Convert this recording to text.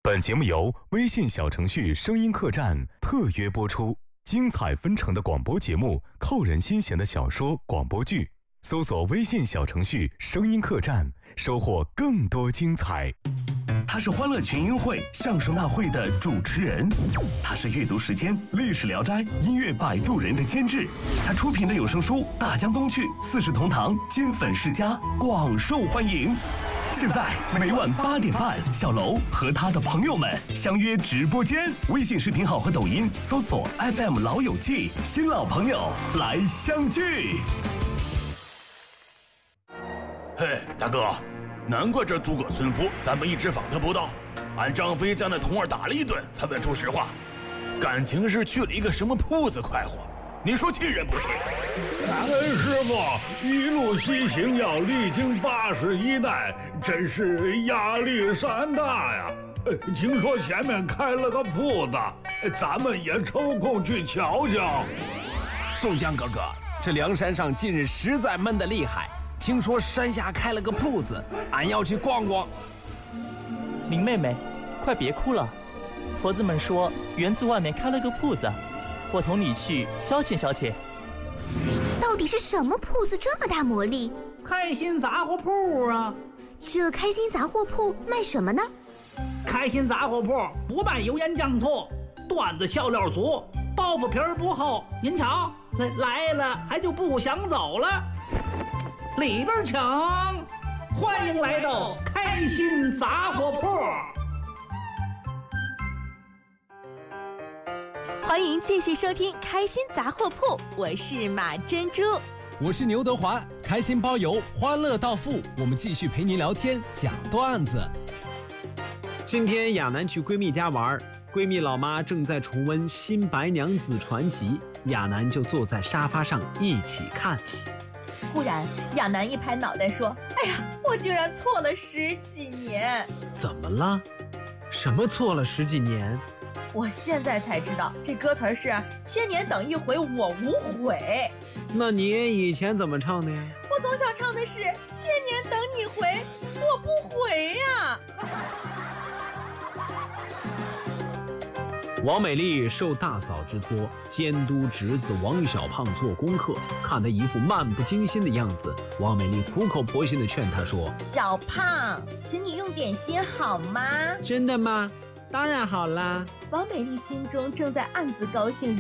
本节目由微信小程序声音客栈特约播出，精彩纷呈的广播节目，扣人心弦的小说广播剧，搜索微信小程序声音客栈，收获更多精彩。 他是欢乐群英会相声大会的主持人，他是阅读时间历史聊斋音乐摆渡人的监制，他出品的有声书《大江东去》《四世同堂》金粉世家广受欢迎。现在每晚8点半，小楼和他的朋友们相约直播间，微信视频号和抖音搜索 FM 老友记，新老朋友来相聚。 嘿，大哥，难怪这诸葛村夫咱们一直访他不到，俺张飞将那童儿打了一顿，才问出实话，感情是去了一个什么铺子快活，你说气人不气？ 师傅一路西行要历经81代，真是压力山大呀。听说前面开了个铺子，咱们也抽空去瞧瞧。 宋江哥哥，这梁山上近日实在闷得厉害，听说山下开了个铺子，俺要去逛逛。 林妹妹，快别哭了，婆子们说园子外面开了个铺子，我同你去消遣消遣。 到底是什么铺子这么大魔力？ 开心杂货铺啊！ 这开心杂货铺卖什么呢？ 开心杂货铺不卖油盐酱醋，段子笑料足，包袱皮儿不厚。您瞧，来了还就不想走了。里边请，欢迎来到开心杂货铺。 欢迎继续收听开心杂货铺，我是马珍珠， 我是牛德华，开心包邮，欢乐到付，我们继续陪您聊天讲段子。 今天亚楠去闺蜜家玩，闺蜜老妈正在重温《新白娘子传奇》，亚楠就坐在沙发上一起看。 忽然亚楠一拍脑袋说：哎呀，我竟然错了10几年。 怎么了？什么错了10几年？ 我现在才知道，这歌词是千年等一回我无悔。 那你以前怎么唱的呀？ 我从小唱的是千年等你回我不悔呀。 王美丽受大嫂之托，监督侄子王小胖做功课，看他一副漫不经心的样子，王美丽苦口婆心地劝他说： 小胖，请你用点心好吗？ 真的吗？当然好啦。 王美丽心中正在暗自高兴